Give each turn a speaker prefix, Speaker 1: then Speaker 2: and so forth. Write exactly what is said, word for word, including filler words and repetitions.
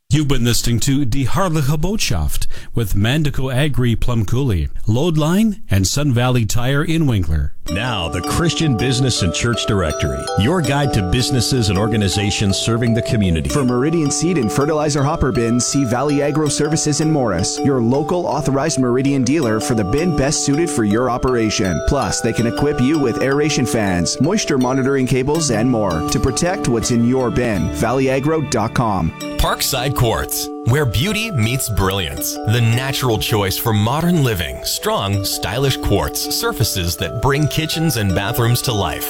Speaker 1: You've been listening to Die Hartliche Botschaft with Mandico Agri Plumcooley, Loadline, and Sun Valley Tire in Winkler.
Speaker 2: Now, the Christian Business and Church Directory, your guide to businesses and organizations serving the community.
Speaker 3: For Meridian Seed and Fertilizer Hopper Bins, see Valley Agro Services in Morris, your local authorized Meridian dealer for the bin best suited for your operation. Plus, they can equip you with aeration fans, moisture monitoring cables, and more to protect what's in your bin. valley agro dot com.
Speaker 4: Parkside Quartz, where beauty meets brilliance. The natural choice for modern living. Strong, stylish quartz surfaces that bring kitchens and bathrooms to life.